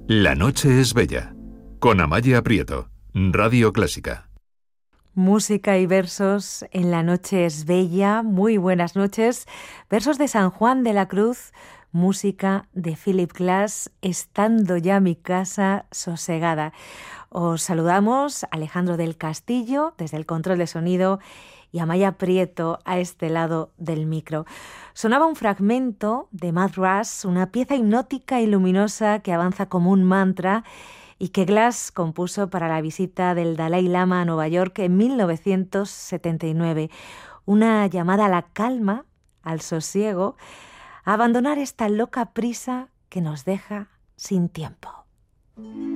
La noche es bella, con Amaya Prieto, Radio Clásica. Música y versos en La noche es bella. Muy buenas noches. Versos de San Juan de la Cruz, música de Philip Glass, Estando ya mi casa sosegada. Os saludamos, Alejandro del Castillo, desde el control de sonido, y Amaya Prieto a este lado del micro. Sonaba un fragmento de Madras, una pieza hipnótica y luminosa que avanza como un mantra y que Glass compuso para la visita del Dalai Lama a Nueva York en 1979. Una llamada a la calma, al sosiego, a abandonar esta loca prisa que nos deja sin tiempo.